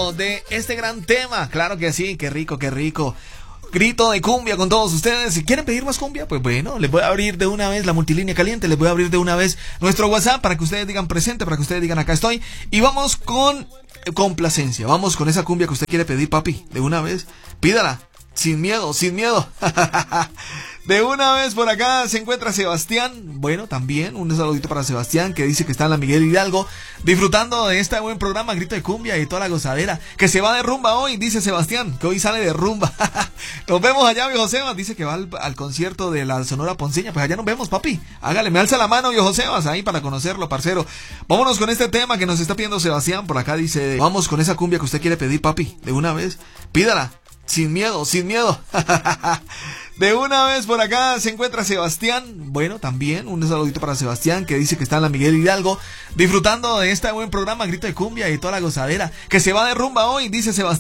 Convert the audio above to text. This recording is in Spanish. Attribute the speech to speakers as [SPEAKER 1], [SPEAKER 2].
[SPEAKER 1] disfrutando de este gran tema. Claro que sí, qué rico, qué rico. Grito de cumbia con todos ustedes. Si quieren pedir más cumbia, pues bueno, les voy a abrir de una vez la multilínea caliente, les voy a abrir de una vez nuestro WhatsApp para que ustedes digan presente, para que ustedes digan acá estoy. Y vamos con complacencia, vamos con esa cumbia que usted quiere pedir, papi. De una vez, pídala, sin miedo, sin miedo. De una vez por acá se encuentra Sebastián. Bueno, también un saludito para Sebastián, que dice que está en la Miguel Hidalgo disfrutando de este buen programa Grito de Cumbia y toda la gozadera. Que se va de rumba hoy, dice Sebastián, que hoy sale de rumba. Nos vemos allá, viejo Sebas. Dice que va al concierto de la Sonora Ponceña. Pues allá nos vemos, papi. Hágale, me alza la mano, viejo Sebas, ahí para conocerlo, parcero. Vámonos con este tema que nos está pidiendo Sebastián. Por acá dice, vamos con esa cumbia que usted quiere pedir, papi. De una vez, pídala, sin miedo, sin miedo. De una vez por acá se encuentra Sebastián. Bueno, también un saludito para Sebastián, que dice que está en la Miguel Hidalgo disfrutando de este buen programa Grito de Cumbia y toda la gozadera. Que se va de rumba hoy, dice Sebastián.